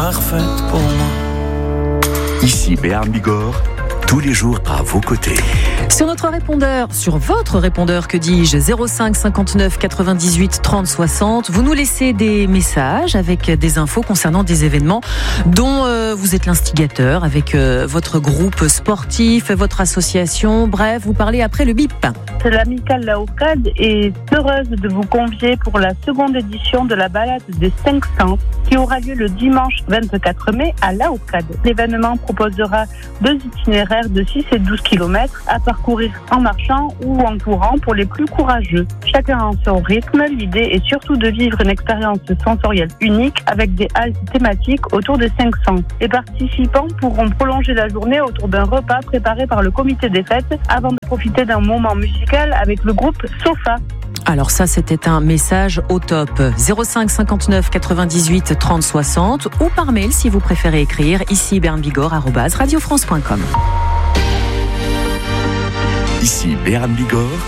parfaite pour moi. Ici Béarn Bigorre, tous les jours à vos côtés. Sur notre répondeur, sur votre répondeur, que dis-je, 05 59 98 30 60, vous nous laissez des messages avec des infos concernant des événements dont vous êtes l'instigateur avec votre groupe sportif, votre association, bref, vous parlez après le bip. L'amicale Laocade est heureuse de vous convier pour la seconde édition de la balade des 500 qui aura lieu le dimanche 24 mai à Laocade. L'événement proposera 2 itinéraires de 6 et 12 km à parcourir en marchant ou en courant pour les plus courageux. Chacun en son rythme, l'idée est surtout de vivre une expérience sensorielle unique avec des haltes thématiques autour des 500. Les participants pourront prolonger la journée autour d'un repas préparé par le comité des fêtes avant de profiter d'un moment musical avec le groupe Sofa. Alors ça, c'était un message au top. 05 59 98 30 60 ou par mail si vous préférez écrire ici bernbigorre@radiofrance.com. Ici Béarn Bigorre,